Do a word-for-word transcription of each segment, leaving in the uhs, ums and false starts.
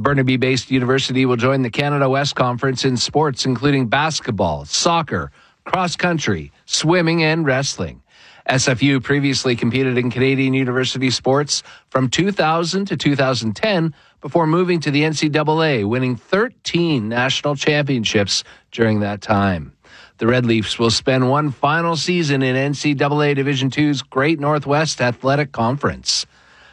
Burnaby-based university will join the Canada West Conference in sports, including basketball, soccer, cross-country, swimming, and wrestling. S F U previously competed in Canadian university sports from two thousand to two thousand ten before moving to the N C double A, winning thirteen national championships during that time. The Red Leafs will spend one final season in N C double A Division two's Great Northwest Athletic Conference.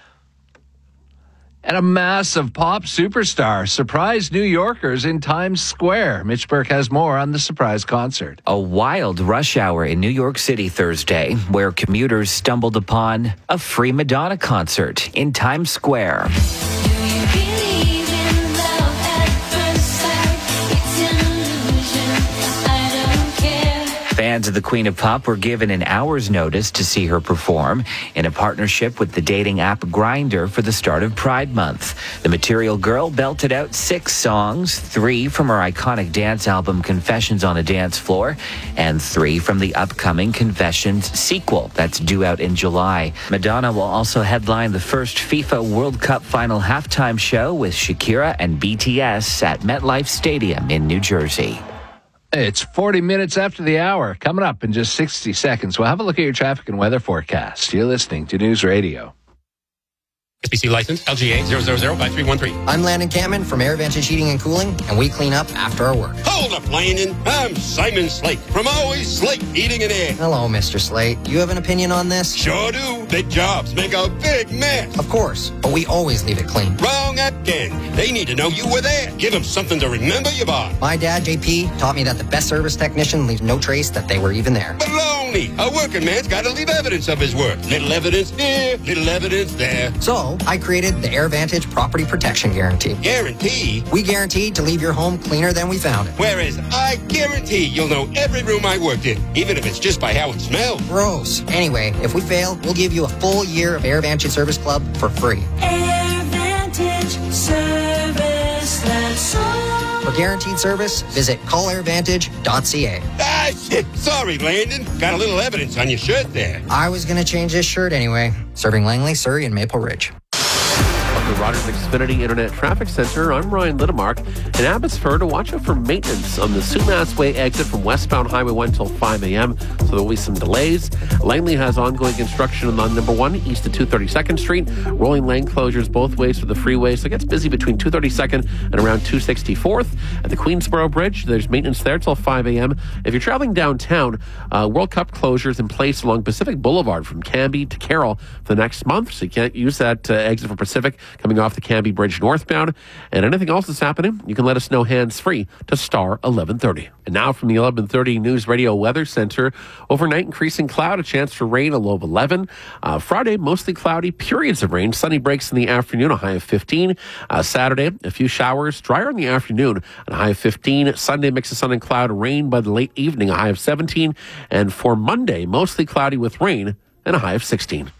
And a massive pop superstar surprised New Yorkers in Times Square. Mitch Burke has more on the surprise concert. A wild rush hour in New York City Thursday, where commuters stumbled upon a free Madonna concert in Times Square. Fans of the Queen of Pop were given an hour's notice to see her perform in a partnership with the dating app Grindr for the start of Pride Month. The Material Girl belted out six songs, three from her iconic dance album Confessions on a Dance Floor, and three from the upcoming Confessions sequel that's due out in July. Madonna will also headline the first FIFA World Cup final halftime show with Shakira and B T S at MetLife Stadium in New Jersey. It's forty minutes after the hour. Coming up in just sixty seconds, we'll have a look at your traffic and weather forecast. You're listening to News Radio. S B C license L G A zero zero zero five three one three. I'm Landon Cameron from AirVantage Heating and Cooling, and we clean up after our work. Hold up, Landon. I'm Simon Slate from Always Slate Heating and Air. Hello, Mister Slate. You have an opinion on this? Sure do. Big jobs make a big mess. Of course, but we always leave it clean. Wrong again. They need to know you were there. Give them something to remember you by. My dad, J P, taught me that the best service technician leaves no trace that they were even there. Baloney. A working man's got to leave evidence of his work. Little evidence here, little evidence there. So, I created the AirVantage Property Protection Guarantee. Guarantee? We guaranteed to leave your home cleaner than we found it. Whereas I guarantee you'll know every room I worked in, even if it's just by how it smells. Gross. Anyway, if we fail, we'll give you a full year of AirVantage Service Club for free. AirVantage Service, that's all. For guaranteed service, visit call air vantage dot c a. Ah, shit. Sorry, Landon. Got a little evidence on your shirt there. I was going to change this shirt anyway. Serving Langley, Surrey, and Maple Ridge. The Rogers Xfinity Internet Traffic Center. I'm Ryan Littmark. In Abbotsford, to watch out for maintenance on the Sumas Way exit from westbound Highway one until five a.m., so there will be some delays. Langley has ongoing construction on number one east of two hundred thirty-second Street. Rolling lane closures both ways for the freeway, so it gets busy between two hundred thirty-second and around two hundred sixty-fourth. At the Queensboro Bridge, there's maintenance there till five a.m. If you're traveling downtown, uh, World Cup closures in place along Pacific Boulevard from Canby to Carroll for the next month, so you can't use that uh, exit for Pacific coming off the Canby Bridge northbound. And anything else that's happening, you can let us know hands-free to star eleven thirty. And now from the eleven thirty News Radio Weather Center, overnight increasing cloud, a chance for rain, a low of eleven. Uh, Friday, mostly cloudy, periods of rain. Sunny breaks in the afternoon, a high of fifteen. Uh, Saturday, a few showers, drier in the afternoon, and a high of fifteen. Sunday, mix of sun and cloud, rain by the late evening, a high of seventeen. And for Monday, mostly cloudy with rain and a high of sixteen.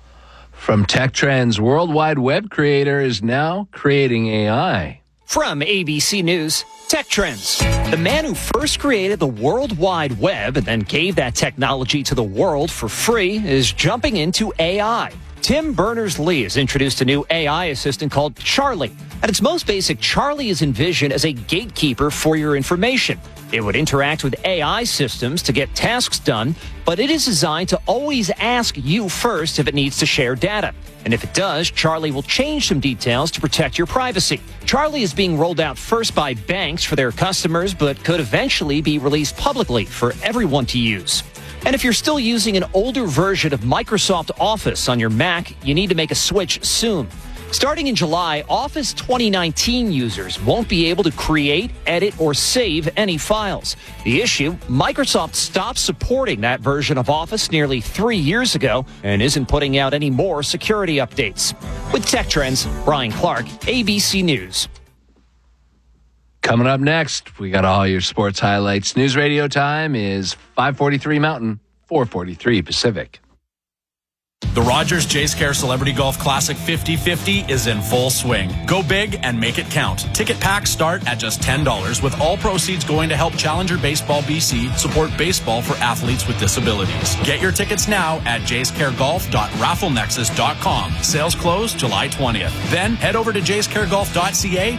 From Tech Trends, World Wide Web creator is now creating A I. From A B C News, Tech Trends. The man who first created the World Wide Web and then gave that technology to the world for free is jumping into A I. Tim Berners-Lee has introduced a new A I assistant called Charlie. At its most basic, Charlie is envisioned as a gatekeeper for your information. It would interact with A I systems to get tasks done, but it is designed to always ask you first if it needs to share data. And if it does, Charlie will change some details to protect your privacy. Charlie is being rolled out first by banks for their customers, but could eventually be released publicly for everyone to use. And if you're still using an older version of Microsoft Office on your Mac, you need to make a switch soon. Starting in July, Office twenty nineteen users won't be able to create, edit, or save any files. The issue, Microsoft stopped supporting that version of Office nearly three years ago and isn't putting out any more security updates. With Tech Trends, Brian Clark, A B C News. Coming up next, we got all your sports highlights. News Radio time is five forty-three Mountain, four forty-three Pacific. The Rogers Jays Care Celebrity Golf Classic fifty fifty is in full swing. Go big and make it count. Ticket packs start at just ten dollars, with all proceeds going to help Challenger Baseball B C support baseball for athletes with disabilities. Get your tickets now at jays care golf dot raffle nexus dot com. Sales close July twentieth. Then head over to jays care golf dot c a